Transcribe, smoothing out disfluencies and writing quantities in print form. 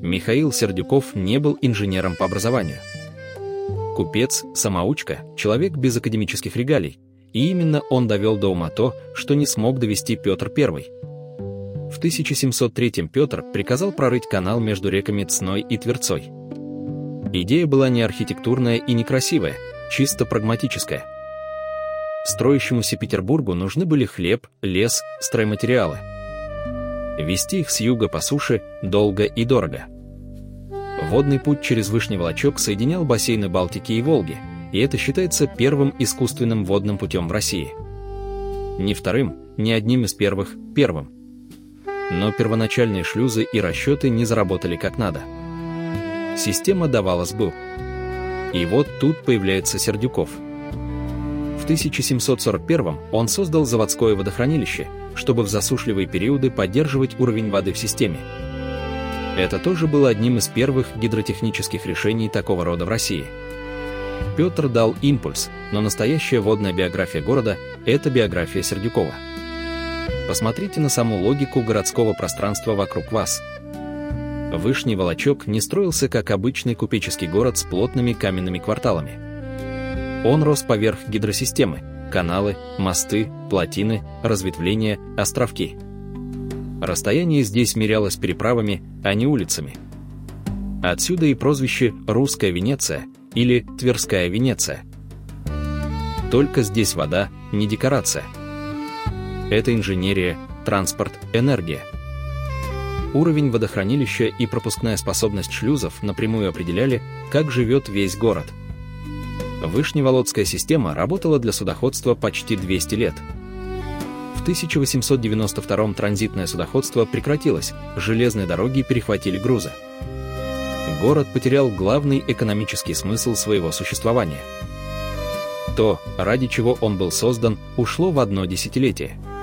Михаил Сердюков не был инженером по образованию. Купец-самоучка, человек без академических регалий, и именно он довел до ума то, что не смог довести Петр I. В 1703 Петр приказал прорыть канал между реками Цной и Тверцой. Идея была не архитектурная и не красивая, чисто прагматическая. Строящемуся Петербургу нужны были хлеб, лес, стройматериалы. Везти их с юга по суше долго и дорого. Водный путь через Вышний Волочек соединял бассейны Балтики и Волги, и это считается первым искусственным водным путем в России. Не вторым, не одним из первых, первым. Но первоначальные шлюзы и расчеты не заработали как надо. Система давала сбыл. И вот тут появляется Сердюков. В 1741 он создал заводское водохранилище, чтобы в засушливые периоды поддерживать уровень воды в системе. Это тоже было одним из первых гидротехнических решений такого рода в России. Петр дал импульс, но настоящая водная биография города – это биография Сердюкова. Посмотрите на саму логику городского пространства вокруг вас. Вышний Волочек не строился как обычный купеческий город с плотными каменными кварталами. Он рос поверх гидросистемы – каналы, мосты, плотины, разветвления, островки. Расстояние здесь мерялось переправами, а не улицами. Отсюда и прозвище «Русская Венеция» или «Тверская Венеция». Только здесь вода, не декорация. Это инженерия, транспорт, энергия. Уровень водохранилища и пропускная способность шлюзов напрямую определяли, как живет весь город. Вышневолодская система работала для судоходства почти 200 лет. В 1892 транзитное судоходство прекратилось, железные дороги перехватили грузы. Город потерял главный экономический смысл своего существования. То, ради чего он был создан, ушло в одно десятилетие.